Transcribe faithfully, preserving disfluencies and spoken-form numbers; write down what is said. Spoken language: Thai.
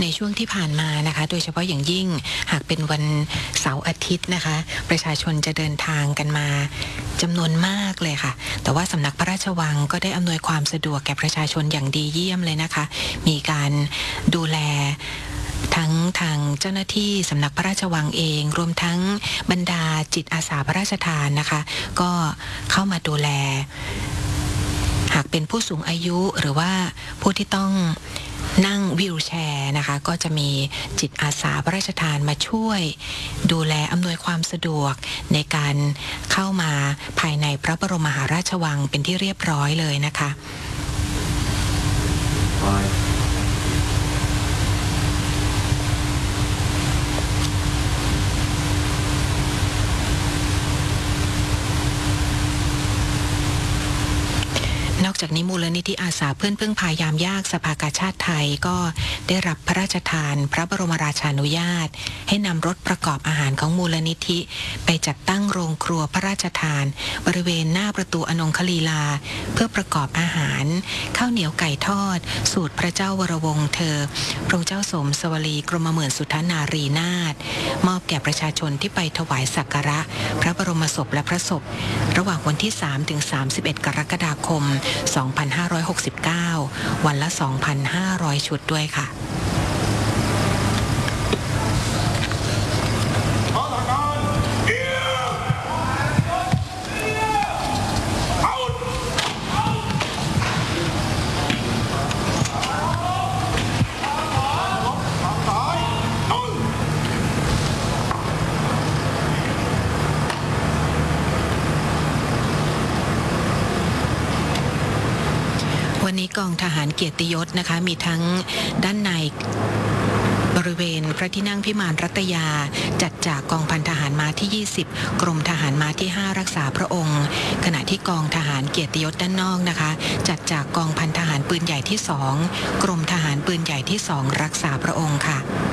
ในช่วงที่ผ่านมานะคะโดยเฉพาะอย่างยิ่งหากเป็นวันเสาร์อาทิตย์นะคะประชาชนจะเดินทางกันมาจำนวนมากเลยค่ะแต่ว่าสำนักพระราชวังก็ได้อำนวยความสะดวกแก่ประชาชนอย่างดีเยี่ยมเลยนะคะมีการดูแลทั้งทางเจ้าหน้าที่สำนักพระราชวังเองรวมทั้งบรรดาจิตอาสาพระราชทานนะคะก็เข้ามาดูแลหากเป็นผู้สูงอายุหรือว่าผู้ที่ต้องนั่งวีลแชร์นะคะก็จะมีจิตอาสาพระราชทานมาช่วยดูแลอำนวยความสะดวกในการเข้ามาภายในพระบรมมหาราชวังเป็นที่เรียบร้อยเลยนะคะนอกจากนี้มูลนิธิอาสาเพื่อนพึ่งพายามยากสภากาชาติไทยก็ได้รับพระราชทานพระบรมราชานุญาตให้นำรถประกอบอาหารของมูลนิธิไปจัดตั้งโรงครัวพระราชทานบริเวณหน้าประตูอนงคลีลาเพื่อประกอบอาหารข้าวเหนียวไก่ทอดสูตรพระเจ้าวรวงศ์เธอพระเจ้าสมสวลีกรมหมื่นสุทธนารีนาถมอบแก่ประชาชนที่ไปถวายสักการะพระบรมศพและพระศพระหว่างวันที่สามถึงสามสิบเอ็ดกรกฎาคมสองพันห้าร้อยหกสิบเก้า วันละ สองพันห้าร้อย ชุดด้วยค่ะวันนี้กองทหารเกียรติยศนะคะมีทั้งด้านในบริเวณพระที่นั่งพิมานรัตยาจัดจากกองพันทหารม้าที่ยี่สิบกรมทหารม้าที่ห้ารักษาพระองค์ขณะที่กองทหารเกียรติยศด้านนอกนะคะจัดจากกองพันทหารปืนใหญ่ที่สองกรมทหารปืนใหญ่ที่สองรักษาพระองค์ค่ะ